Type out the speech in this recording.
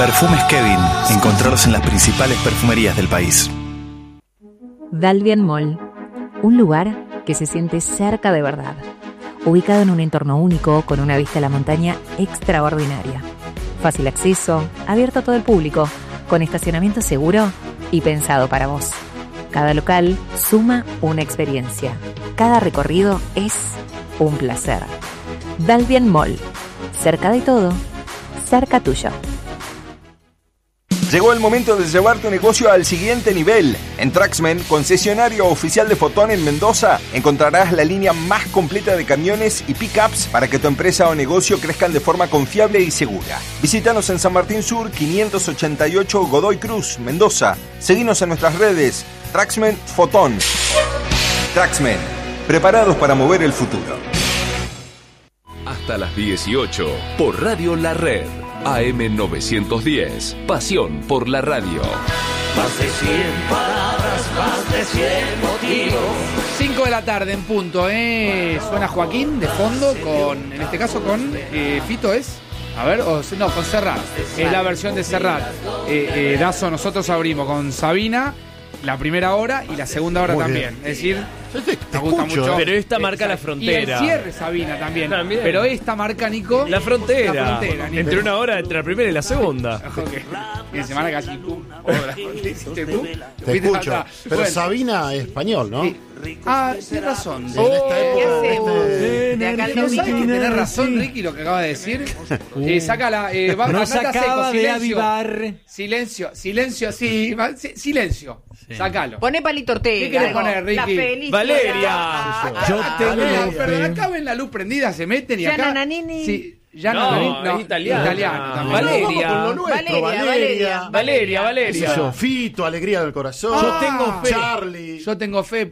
Perfumes Kevin. Encontrarlos en las principales perfumerías del país. Dalvian Mall. Un lugar que se siente cerca de verdad. Ubicado en un entorno único, con una vista a la montaña extraordinaria. Fácil acceso, abierto a todo el público, con estacionamiento seguro y pensado para vos. Cada local suma una experiencia. Cada recorrido es un placer. Dalvian Mall. Cerca de todo, cerca tuyo. Llegó el momento de llevar tu negocio al siguiente nivel. En Traxmen, concesionario oficial de Fotón en Mendoza, encontrarás la línea más completa de camiones y pickups para que tu empresa o negocio crezcan de forma confiable y segura. Visítanos en San Martín Sur, 588 Godoy Cruz, Mendoza. Seguinos en nuestras redes, Traxmen Fotón. Traxmen, preparados para mover el futuro. Hasta las 18, por Radio La Red. AM910, pasión por la radio. Más de 100 palabras, más de 100 motivos. 5 de la tarde en punto, Suena Joaquín de fondo con, en este caso con Fito es. A ver, no, con Serrat. Es la versión de Serrat. Dazo, nosotros abrimos con Sabina la primera hora y la segunda hora también. Es decir, te gusta mucho. Pero esta marca la frontera. Y el cierre Sabina también. Pero esta marca, Nico, la frontera. La frontera, Nico. Entre una hora, entre la primera y la segunda. Okay. Y de semana casi tú. Te escucho. Pero bueno. Sabina es español, ¿no? Sí. Tienes razón. En esta época, De acá al ¿Sabes que tenés razón, Ricky, lo que acaba de decir? Sácala. Nos acaba de avivar. Silencio, sí. Silencio. Sí. Sácalo. Poné Palito Ortega. ¿Qué querés poner, Ricky? La felicidad. Valeria. Yo tengo pero acá ven la luz prendida, se meten y acá. Nanini. Sí. No, es italiano. Valeria. Fito, alegría del corazón. Yo tengo fe. Charlie. Yo tengo fe.